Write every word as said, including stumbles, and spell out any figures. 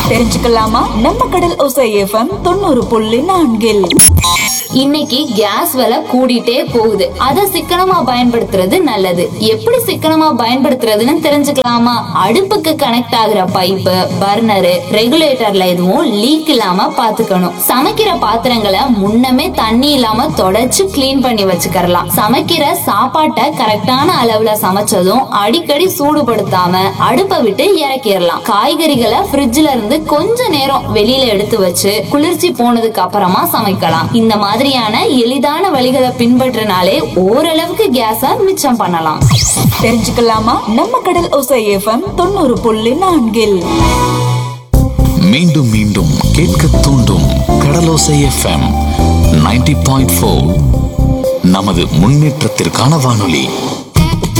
தெரிஞ்சுக்கலாமா? நம்ம கடல் ஓசை எஃப்எம் தொண்ணூறு புள்ளி நான்கில் இன்னைக்கு கேஸ் விலை கூடிட்டே போகுது. அத சிக்கனமா பயன்படுத்துறது நல்லது. எப்படி சிக்கனமா பயன்படுத்துறதுன்னு தெரிஞ்சுக்கலாமா? அடுப்புக்கு கனெக்ட் ஆகுற பைப்பு, பர்னரு, ரெகுலேட்டர்ல எதுவும் லீக் இல்லாம பாத்துக்கணும். சமைக்கிற பாத்திரங்களை முன்னமே தண்ணி இல்லாம தொடச்சு கிளீன் பண்ணி வச்சுக்கலாம். சமைக்கிற சாப்பாட்டை கரெக்டான அளவுல சமைச்சதும் அடிக்கடி சூடுபடுத்தாம அடுப்பை விட்டு இறக்கிடலாம். காய்கறிகளை ஃப்ரிட்ஜ்ல இருந்து கொஞ்ச நேரம் வெளியில எடுத்து வச்சு குளிர்ச்சி போனதுக்கு அப்புறமா சமைக்கலாம். இந்த மாதிரியான எளிதான வழிகளை பின்பற்றினாலே ஓரளவுக்கு கேஸ மிச்சம் பண்ணலாம். தெரிஞ்சுக்கலாமா? நம்ம கடல் ஓசை எஃப்எம் தொண்ணூறு புள்ளி நான்கில் மீண்டும் மீண்டும் கேட்க தூண்டும் கடலோசை எஃப்எம் நைன்டி பாயிண்ட் ஃபோர் நமது முன்னேற்றத்திற்கான வானொலி.